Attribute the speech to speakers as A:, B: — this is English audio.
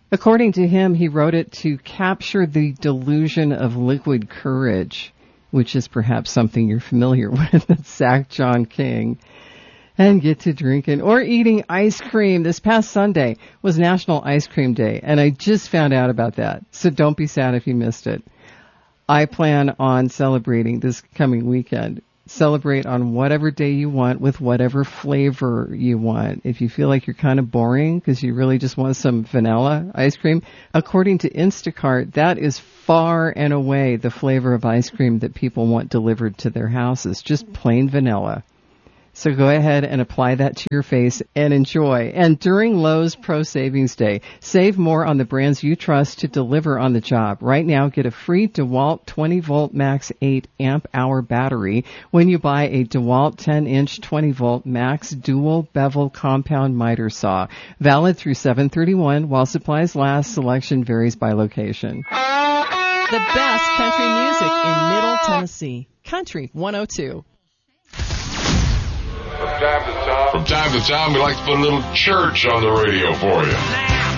A: According to him, he wrote it to capture the delusion of liquid courage, which is perhaps something you're familiar with. That's Zach John King. And get to drinking or eating ice cream. This past Sunday was National Ice Cream Day, and I just found out about that. So don't be sad if you missed it. I plan on celebrating this coming weekend. Celebrate on whatever day you want with whatever flavor you want. If you feel like you're kind of boring because you really just want some vanilla ice cream, according to Instacart, that is far and away the flavor of ice cream that people want delivered to their houses, just plain vanilla. So go ahead and apply that to your face and enjoy. And during Lowe's Pro Savings Day, save more on the brands you trust to deliver on the job. Right now, get a free DeWalt 20-volt max 8 amp hour battery when you buy a DeWalt 10-inch 20-volt max dual bevel compound miter saw. Valid through 7/31 while supplies last. Selection varies by location.
B: The best country music in Middle Tennessee. Country 102.
C: From time to time, we like to put a little church on the radio for you.